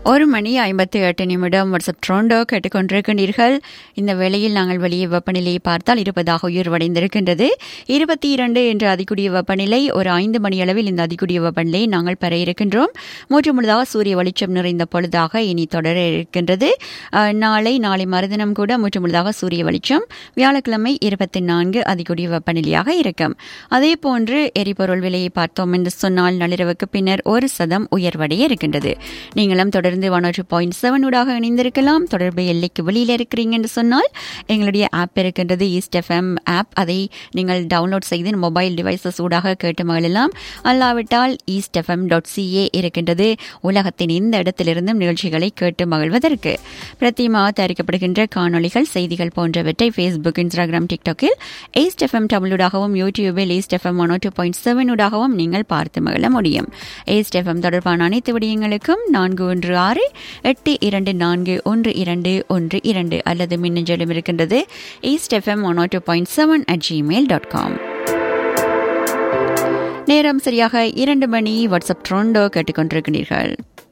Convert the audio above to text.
1:58 WhatsApp ட்ரோண்டோ கேட்டுக்கொண்டிருக்கின்றீர்கள். இந்த வேளையில் நாங்கள் வெளியே வெப்பநிலையை பார்த்தால் 20 உயர்வடைந்திருக்கின்றது. 22 என்ற அதிகூடிய வெப்பநிலை. ஒரு 5 மணி அளவில் இந்த அதிகூடிய வெப்பநிலையை நாங்கள் பெற இருக்கின்றோம். முழுதாக சூரிய வெளிச்சம் நிறைந்த பொழுதாக இனி தொடர இருக்கின்றது. நாளை மறுதினம் கூட முழுதாக சூரிய வெளிச்சம். வியாழக்கிழமை 24 அதிகூடிய வெப்பநிலையாக இருக்கும். அதே போன்று எரிபொருள் விலையை பார்த்தோம் என்று சொன்னால் நள்ளிரவுக்கு பின்னர் 1% உயர்வடைய இருக்கின்றது. நீங்களும் தொடர்ந்து 102.7 ஊடாக இணைந்திருக்கலாம். தொடர்பு எல்லைக்கு வெளியில் இருக்கிறீங்க என்று சொன்னால் எங்களுடைய ஆப் இருக்கின்றது, ஈஸ்ட் எஃப்எம் ஆப். அதை நீங்கள் டவுன்லோட் செய்து மொபைல் டிவைசஸ் ஊடாக கேட்டு மகிழலாம். அல்லாவிட்டால் eastfm.ca இருக்கின்றது. உலகத்தின் எந்த இடத்திலிருந்தும் நிகழ்ச்சிகளை கேட்டு மகிழ்வதற்கு பிரத்தியமாக தயாரிக்கப்படுகின்ற காணொளிகள், செய்திகள் போன்றவற்றை Facebook, Instagram, TikTokல் ஈஸ்ட் எஃப்எம் தமிழூடாகவும், யூடியூபில் ஈஸ்ட் எஃப்எம் 102.7 ஊடாகவும் நீங்கள் பார்த்து மகிழ முடியும். ஈஸ்ட் எஃப்எம் தொடர்பான அனைத்து விடயங்களுக்கும் 4162 அல்லது மின்னஞ்சலும் இருக்கின்றது eastfm102.7@gmail.com. நேரம் சரியாக 2 மணி. வாட்ஸ்அப் ட்ரோண்டோ கேட்டுக்கொண்டிருக்கிறீர்கள்.